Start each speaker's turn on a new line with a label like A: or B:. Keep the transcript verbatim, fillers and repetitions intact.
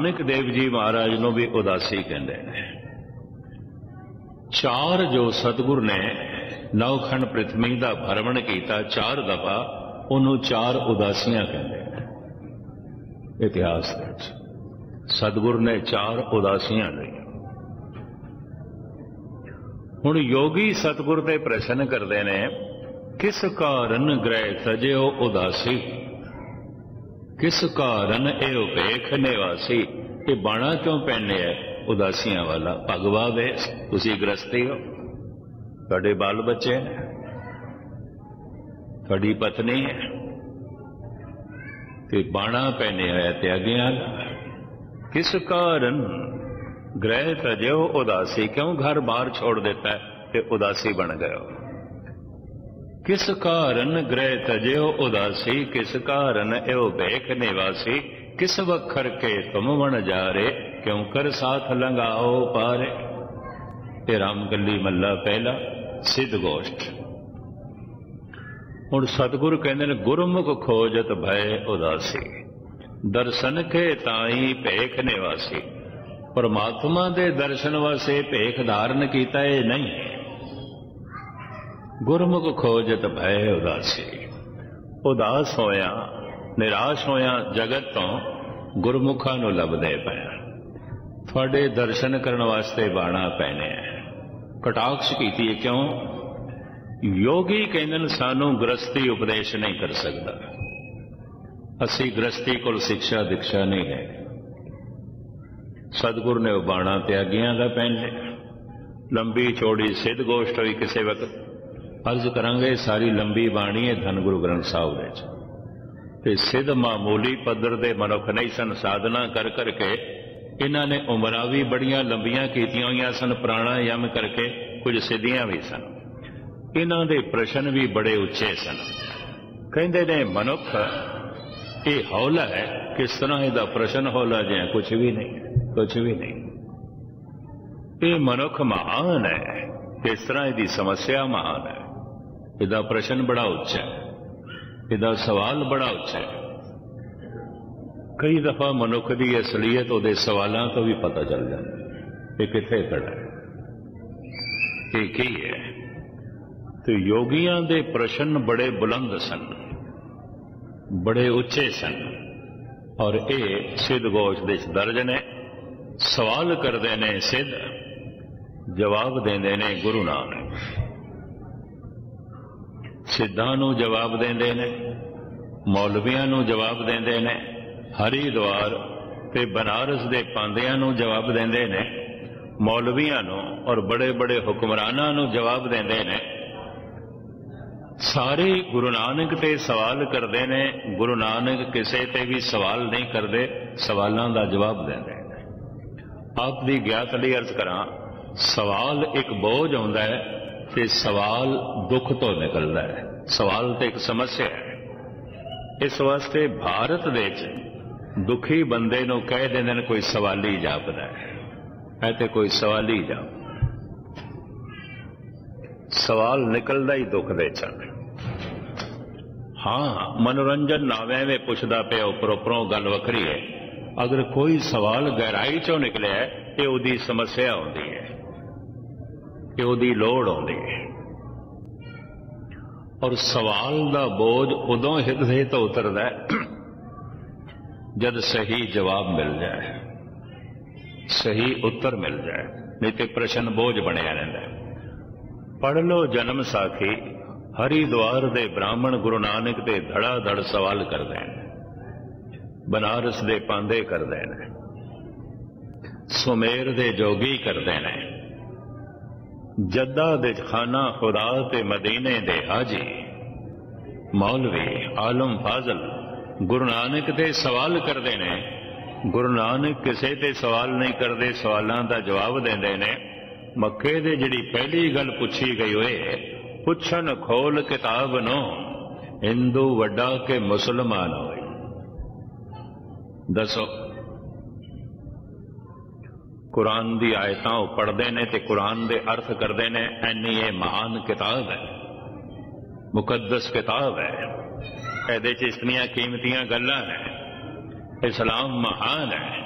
A: नानक देव जी महाराज नूं भी उदासी कहते हैं। चार जो सतगुर ने नौखंड पृथ्वी का भ्रमण किया चार दफा, उन्होंने चार उदासियां कहते हैं। इतिहास सतगुर ने चार उदासियां ली। हुण योगी सतगुर ते प्रश्न करते हैं, किस कारण ग्रह सजो उदासी, किस कारण ए भेख निवासी। ये बाणा क्यों पहने है उदासियां वाला? भगवा वे तुसी गृहस्थी हो, तुहाडे बाल बच्चे हैं, तुहाडी पत्नी है, ते बाणा पहने होया त्यागियां। किस कारण ग्रह तजो उदासी, क्यों घर बाहर छोड़ देता है ते उदासी बन गए हो। किस कारण ग्रह तजो उदासी, किस कारण एवं भेख निवासी। किस वखर के तुम वन जा रे, क्यों कर साथ लंगाओ पारे। ते रामगली मल्ला पहला सिद्ध गोष्ठ। हुण सतगुरु कहते हैं, गुरमुख खोजत भय उदासी, दर्शन के ताई भेख निवासी। परमात्मा दे दर्शन वास्ते भेख धारण कीता है नहीं। गुरमुख खोजत भय उदासी, उदास होया निराश होया जगत तो गुरमुखा नूं लभदे पिया। थोड़े दर्शन करने वास्ते बाणा पहने है, कटाक्ष कीती है। क्यों? योगी कहंदे सानू गृहस्थी उपदेश नहीं कर सकता, असी गृहस्थी कोल शिक्षा दीक्षा नहीं है। सतगुरु ने बाणा त्यागियां दा पहन लिया। लंबी चौड़ी सिद्ध गोष्ठ हुई किसी वक्त, अर्ज करांगे सारी लंबी बाणी है धन गुरु ग्रंथ साहिब दे। ते सिद्ध मामूली पद्धर दे मनुख नहीं सन, साधना कर करके इन्हां ने उमरां भी बड़ियां लंबियां कीतियां होईयां सन, प्राणायाम करके कुछ सिद्धियां भी सन। इन्हां दे प्रश्न भी बड़े उच्चे सन। कहंदे ने मनुख ये हौला है, किस तरह इहदा प्रश्न हौला जिहा कुछ भी नहीं, कुछ भी नहीं। ये मनुख महान है, किस तरह इहदी समस्या महान है। इहदा प्रश्न बड़ा उच्चा है, इहदा सवाल बड़ा उच्चा है। कई दफा मनुख की असलीयत उहदे सवालों तो भी पता चल जाता है कि किथे खड़ा है, कि की है। तो योगियां दे प्रश्न बड़े बुलंद सन, बड़े उच्चे सन। और ये सिद्ध गोष्ठ दे दर्ज ने। सवाल करते ने सिद्ध, जवाब देंदे ने गुरु नानक। सिद्धां नूं जवाब देंदे ने, मौलवियां नूं जवाब देंदे ने, हरिद्वार ते बनारस दे पांदियां नूं जवाब देंदे ने, मौलवियां नूं और बड़े बड़े हुक्मरानां नूं जवाब देंदे ने। सारे गुरु नानक ते सवाल करते ने। गुरु नानक किसी ते भी सवाल नहीं करते, सवालों का जवाब देंदे ने। आप दी ज्ञात लई अर्ज करा, सवाल एक बोझ आउंदा है ते सवाल दुख तो निकलता है। सवाल तो एक समस्या है। इस वास्ते भारत दे दुखी बंदे नूं कह देंदे ने कोई सवाली जापदा है, ऐ ते कोई सवाली जाप। सवाल निकलदा ही दुख दे चल। हाँ, मनोरंजन नावे में पुछदा पे उपर उपरों गल वखरी है। अगर कोई सवाल गहराई चों निकले है, ये उहदी समस्या होंदी है, ये उहदी लोड़ होंदी है। और सवाल दा बोझ उदों हिरदे तो उतरदा है जद सही जवाब मिल जाए, सही उत्तर मिल जाए, नहीं तो प्रश्न बोझ बनिया रहिंदा है। पढ़ लो जन्म साखी, हरिद्वार दे ब्राह्मण गुरु नानक दे धड़ा धड़ सवाल करते हैं, बनारस दे पांदे करते हैं, सुमेर दे जोगी करते हैं, जद्दा दे खाना खुदा ते मदीने दे हाजी, मौलवी आलम फाजल गुरु नानक दे सवाल करते हैं। गुरु नानक किसी ते सवाल नहीं करते, सवालों का जवाब देंदे ने। मक्के दे जिहड़ी पहली गल पूछी गई होए, पुछन खोल किताब नो, हिंदू वड्डा के मुसलमान होए। दसो, कुरान दी आयतां पढ़ते ने ते कुरान दे अर्थ करते ने। ऐनी ये महान किताब है, मुकद्दस किताब है। ਇਹਦੇ ਚ इतनियां कीमतियां गल्लां हैं। इस्लाम महान है,